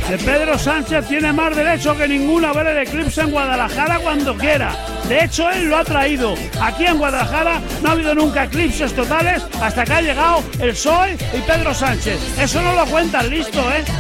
que Pedro Sánchez tiene más derecho que ninguno a ver el eclipse en Guadalajara cuando quiera. De hecho, él lo ha traído. Aquí en Guadalajara no ha habido nunca eclipses totales hasta que ha llegado el PSOE y Pedro Sánchez. Eso no lo cuentan, listo, ¿eh?